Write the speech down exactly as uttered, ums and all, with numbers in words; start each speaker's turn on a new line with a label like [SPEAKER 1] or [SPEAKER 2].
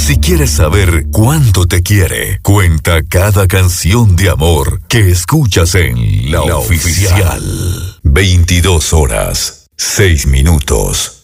[SPEAKER 1] Si quieres saber cuánto te quiere, cuenta cada canción de amor que escuchas en La, La Oficial. veintidós horas, seis minutos.